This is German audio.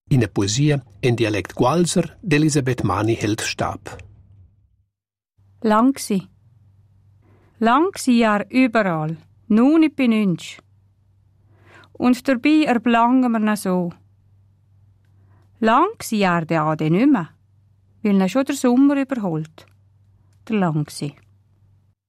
In der Poesie in Dialekt Gualser d'Elisabeth Mani hält Stab. Lang Jahr überall, nur nicht bei uns. Und dabei erblangen wir noch so. Lang Jahr der Ade nicht mehr, weil er schon der Sommer überholt. Der Lang